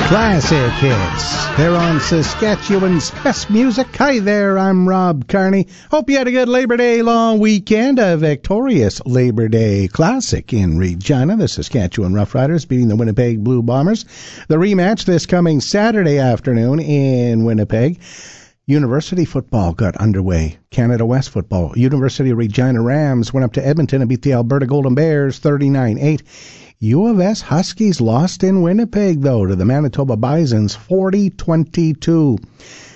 Classic hits. They're on Saskatchewan's best music. Hi there, I'm Rob Carney. Hope you had a good Labor Day long weekend. A victorious Labor Day Classic in Regina. The Saskatchewan Roughriders beating the Winnipeg Blue Bombers. The rematch this coming Saturday afternoon in Winnipeg. University football got underway. Canada West football. University of Regina Rams went up to Edmonton and beat the Alberta Golden Bears 39-8. U of S Huskies lost in Winnipeg, though, to the Manitoba Bisons 40-22.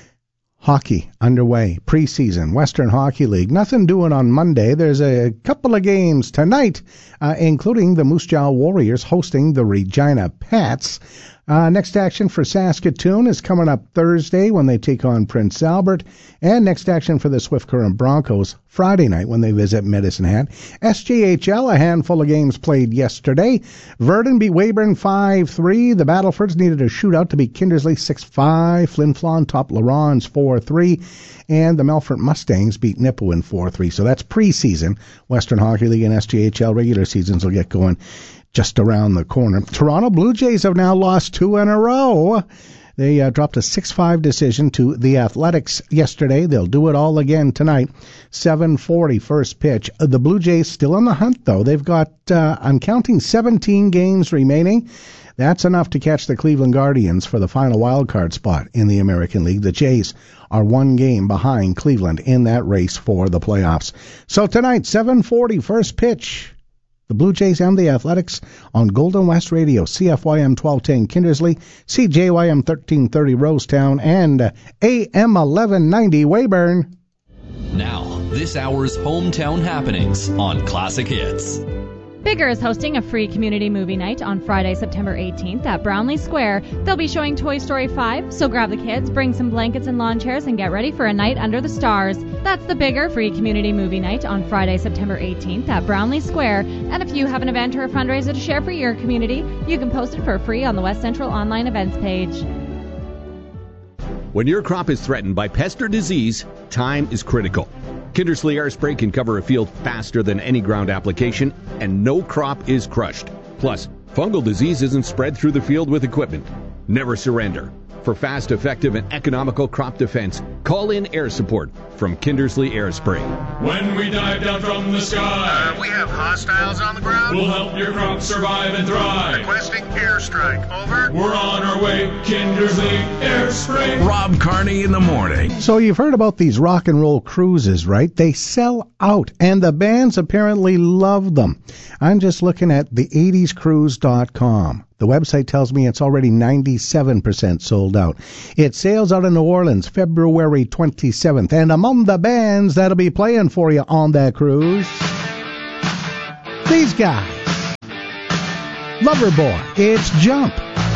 Hockey underway. Preseason. Western Hockey League. Nothing doing on Monday. There's a couple of games tonight, including the Moose Jaw Warriors hosting the Regina Pats. Next action for Saskatoon is coming up Thursday when they take on Prince Albert. And next action for the Swift Current Broncos Friday night when they visit Medicine Hat. SJHL, a handful of games played yesterday. Verdun beat Weyburn 5-3. The Battlefords needed a shootout to beat Kindersley 6-5. Flin Flon topped Laurens 4-3. And the Melfort Mustangs beat Nipawin 4-3. So that's preseason. Western Hockey League and SJHL regular seasons will get going just around the corner. Toronto Blue Jays have now lost 2 in a row. They dropped a 6-5 decision to the Athletics yesterday. They'll do it all again tonight. 7:40 first pitch. The Blue Jays still on the hunt, though. They've got, I'm counting 17 games remaining. That's enough to catch the Cleveland Guardians for the final wildcard spot in the American League. The Jays are 1 game behind Cleveland in that race for the playoffs. So tonight, 7:40 first pitch. The Blue Jays and the Athletics on Golden West Radio, CFYM 1210 Kindersley, CJYM 1330 Rosetown, and AM 1190 Weyburn. Now, this hour's hometown happenings on Classic Hits. Bigger is hosting a free community movie night on Friday, September 18th at Brownlee Square. They'll be showing Toy Story 5, so grab the kids, bring some blankets and lawn chairs, and get ready for a night under the stars. That's the Bigger free community movie night on Friday, September 18th at Brownlee Square. And if you have an event or a fundraiser to share for your community, you can post it for free on the West Central online events page. When your crop is threatened by pest or disease, time is critical. Kindersley Air Spray can cover a field faster than any ground application, and no crop is crushed. Plus, fungal disease isn't spread through the field with equipment. Never surrender. For fast, effective, and economical crop defense, call in air support from Kindersley Air Spray. When we dive down from the sky, we have hostiles on the ground. We'll help your crop survive and thrive. Requesting airstrike. Over. We're on our way. Kindersley Air Spray. Rob Carney in the morning. So you've heard about these rock and roll cruises, right? They sell out, and the bands apparently love them. I'm just looking at the 80scruise.com. The website tells me it's already 97% sold out. It sails out of New Orleans February 27th. And among the bands that'll be playing for you on that cruise, these guys. Loverboy, it's Jump.